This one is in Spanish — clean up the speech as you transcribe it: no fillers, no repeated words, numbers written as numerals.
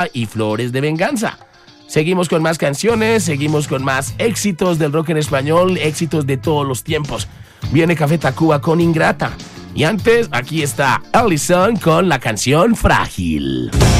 y Flores de Venganza. Seguimos con más canciones, seguimos con más éxitos del rock en español, éxitos de todos los tiempos. Viene Café Tacuba con Ingrata. Y antes, aquí está Allison con la canción Frágil.